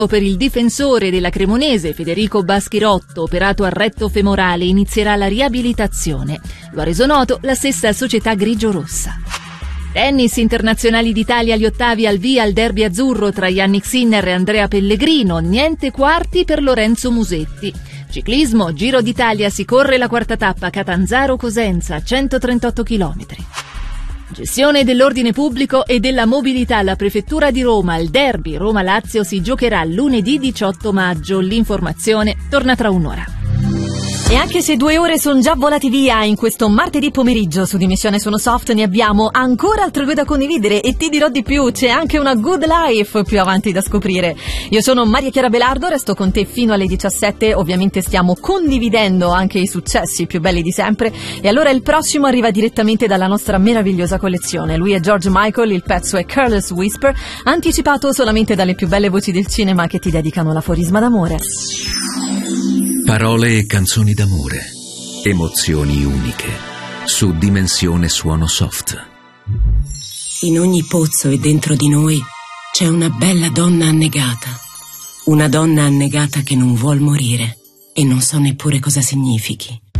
Per il difensore della Cremonese Federico Baschirotto, operato al retto femorale, inizierà la riabilitazione. Lo ha reso noto la stessa società grigiorossa. Tennis, internazionali d'Italia agli ottavi, al via al derby azzurro tra Jannik Sinner e Andrea Pellegrino, niente quarti per Lorenzo Musetti. Ciclismo, Giro d'Italia, si corre la quarta tappa Catanzaro-Cosenza, 138 km. Gestione dell'ordine pubblico e della mobilità alla Prefettura di Roma. Il derby Roma-Lazio si giocherà lunedì 18 maggio. L'informazione torna tra un'ora. E anche se 2 ore sono già volati via in questo martedì pomeriggio, su Dimissione Sono Soft ne abbiamo ancora altre 2 da condividere e ti dirò di più, c'è anche una good life più avanti da scoprire. Io sono Maria Chiara Belardo, resto con te fino alle 17, ovviamente stiamo condividendo anche i successi più belli di sempre e allora il prossimo arriva direttamente dalla nostra meravigliosa collezione. Lui è George Michael, il pezzo è Careless Whisper, anticipato solamente dalle più belle voci del cinema che ti dedicano l'aforisma d'amore. Parole e canzoni d'amore, emozioni uniche, su Dimensione Suono Soft. In ogni pozzo e dentro di noi c'è una bella donna annegata. Una donna annegata che non vuol morire e non so neppure cosa significhi.